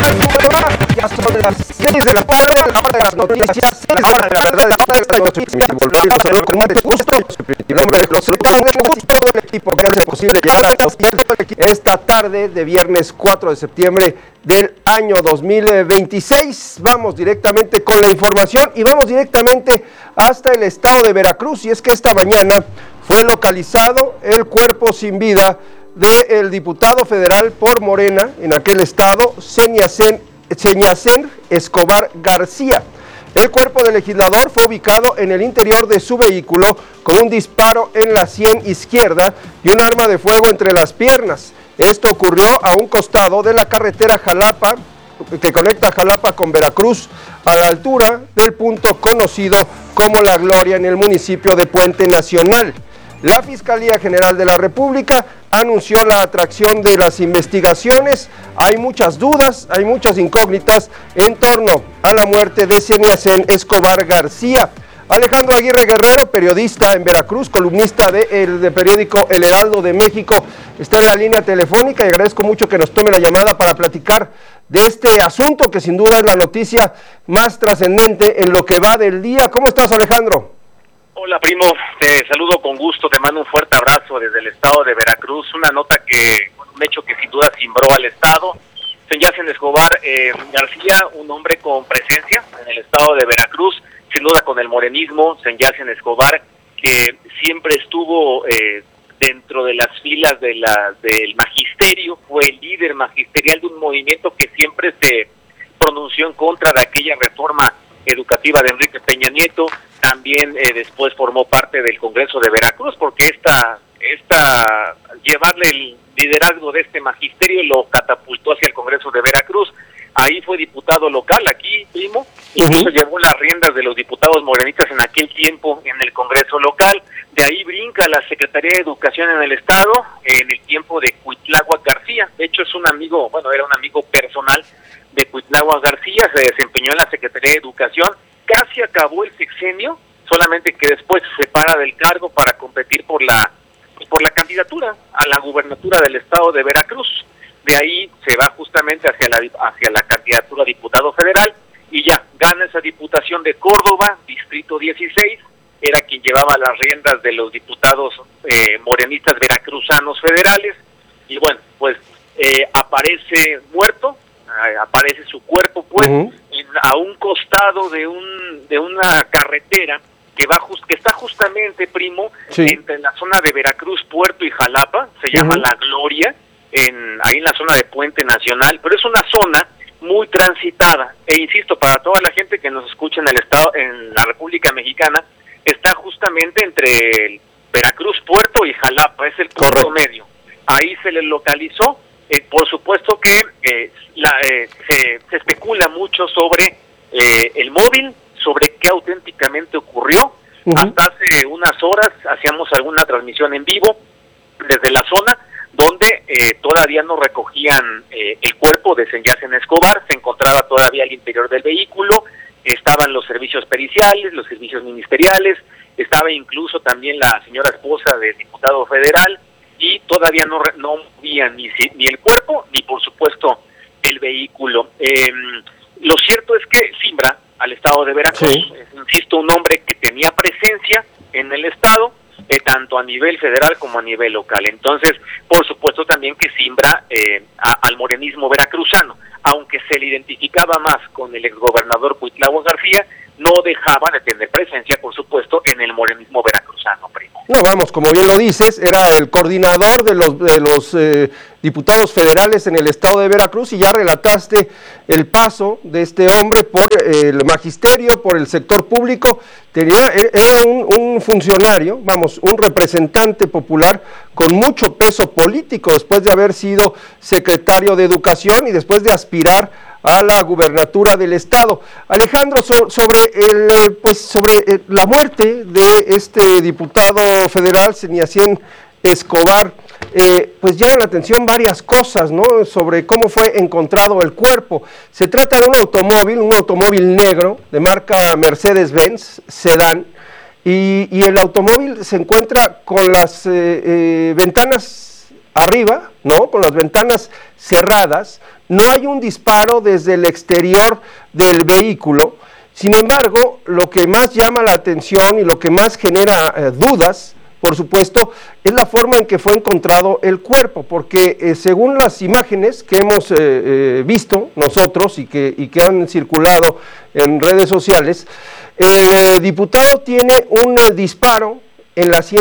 Ya son las 6 de la tarde, la hora de las noticias, la hora de las verdades, la hora de las noticias. Volvemos a saludar con mucho gusto. En nombre de los saludamos con gusto todo el equipo que hace posible llegar hasta ustedes esta tarde de viernes 4 de septiembre del año 2026. Vamos directamente con la información y vamos directamente hasta el estado de Veracruz. Y es que esta mañana fue localizado el cuerpo sin vida del diputado federal por Morena en aquel estado, Señacen Escobar García. El cuerpo del legislador fue ubicado en el interior de su vehículo con un disparo en la sien izquierda y un arma de fuego entre las piernas. Esto ocurrió a un costado de la carretera Jalapa, que conecta Jalapa con Veracruz, a la altura del punto conocido como La Gloria en el municipio de Puente Nacional. La Fiscalía General de la República anunció la atracción de las investigaciones. Hay muchas dudas, hay muchas incógnitas en torno a la muerte de Señacen Escobar García. Alejandro Aguirre Guerrero, periodista en Veracruz, columnista del periódico El Heraldo de México, está en la línea telefónica y agradezco mucho que nos tome la llamada para platicar de este asunto que sin duda es la noticia más trascendente en lo que va del día. ¿Cómo estás, Alejandro? Hola, primo, te saludo con gusto, te mando un fuerte abrazo desde el estado de Veracruz, un hecho que sin duda cimbró al estado. Señacen Escobar García, un hombre con presencia en el estado de Veracruz, sin duda con el morenismo. Señacen Escobar, que siempre estuvo dentro de las filas del magisterio, fue el líder magisterial de un movimiento que siempre se pronunció en contra de aquella reforma educativa de Enrique Peña Nieto. También después formó parte del Congreso de Veracruz, porque llevarle el liderazgo de este magisterio lo catapultó hacia el Congreso de Veracruz. Ahí fue diputado local, aquí, primo, incluso llevó las riendas de los diputados morenistas en aquel tiempo en el Congreso local. De ahí brinca la Secretaría de Educación en el Estado, en el tiempo de Cuitláhuac García. De hecho, era un amigo personal de Cuitláhuac García, se desempeñó en la Secretaría de Educación. Casi acabó el sexenio, solamente que después se separa del cargo para competir por la candidatura a la gubernatura del estado de Veracruz. De ahí se va justamente hacia la candidatura a diputado federal y ya gana esa diputación de Córdoba, distrito 16, era quien llevaba las riendas de los diputados morenistas veracruzanos federales, y bueno, pues aparece muerto, aparece su cuerpo pues a un costado de una carretera que está justamente, primo, entre la zona de Veracruz, Puerto y Jalapa. Se llama La Gloria, ahí en la zona de Puente Nacional, pero es una zona muy transitada, e insisto, para toda la gente que nos escucha en el estado, en la República Mexicana, está justamente entre Veracruz, Puerto y Jalapa, es el punto medio. Ahí se le localizó. Por supuesto que se especula mucho sobre el móvil, sobre qué auténticamente ocurrió. Hasta hace unas horas hacíamos alguna transmisión en vivo desde la zona donde todavía no recogían el cuerpo de Señacen Escobar. Se encontraba todavía al interior del vehículo, estaban los servicios periciales, los servicios ministeriales, estaba incluso también la señora esposa del diputado federal, y todavía no movían ni el cuerpo, ni por supuesto el vehículo. Lo cierto es que simbra al estado de Veracruz, insisto, un hombre que tenía presencia en el estado, tanto a nivel federal como a nivel local. Entonces, por supuesto también que simbra al morenismo veracruzano, aunque se le identificaba más con el exgobernador Cuitláhuac García, no dejaba de tener presencia, por supuesto, en el morenismo veracruzano, primo. No, vamos, como bien lo dices, era el coordinador de los diputados federales en el estado de Veracruz, y ya relataste el paso de este hombre por el magisterio, por el sector público. Era un funcionario, vamos, un representante popular con mucho peso político, después de haber sido secretario de Educación y después de aspirar a la gubernatura del estado. Alejandro, sobre la muerte de este diputado federal, Señacen Escobar, pues llama la atención varias cosas, ¿no? Sobre cómo fue encontrado el cuerpo. Se trata de un automóvil negro de marca Mercedes-Benz, sedán, y el automóvil se encuentra con las ventanas arriba, ¿no? Con las ventanas cerradas, no hay un disparo desde el exterior del vehículo. Sin embargo, lo que más llama la atención y lo que más genera dudas, por supuesto, es la forma en que fue encontrado el cuerpo, porque según las imágenes que hemos visto nosotros y que han circulado en redes sociales, el diputado tiene un disparo en la sien